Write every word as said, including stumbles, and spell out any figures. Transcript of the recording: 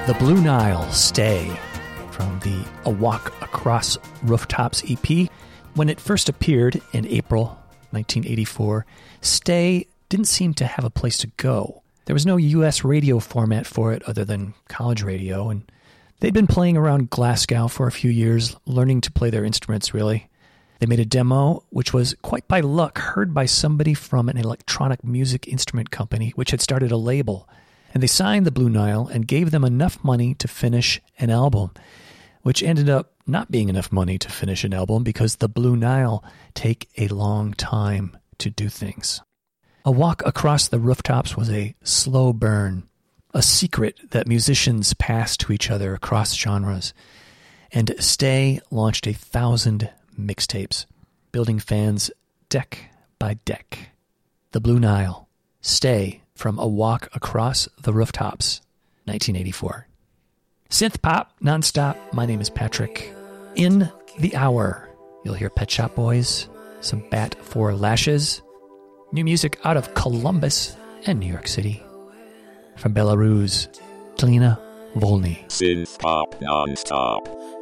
The Blue Nile, Stay, from the A Walk Across Rooftops E P. When it first appeared in April nineteen eighty-four, Stay didn't seem to have a place to go. There was no U S radio format for it other than college radio, and they'd been playing around Glasgow for a few years, learning to play their instruments, really. They made a demo, which was, quite by luck, heard by somebody from an electronic music instrument company, which had started a label. And they signed the Blue Nile and gave them enough money to finish an album, which ended up not being enough money to finish an album because the Blue Nile take a long time to do things. A Walk Across the Rooftops was a slow burn, a secret that musicians passed to each other across genres. And Stay launched a thousand mixtapes, building fans deck by deck. The Blue Nile, Stay, from A Walk Across the Rooftops, nineteen eighty-four. Synth pop, nonstop. My name is Patrick. In the hour, you'll hear Pet Shop Boys, some Bat for Lashes, new music out of Columbus and New York City. From Belarus, Tlina Volny. Synth pop nonstop.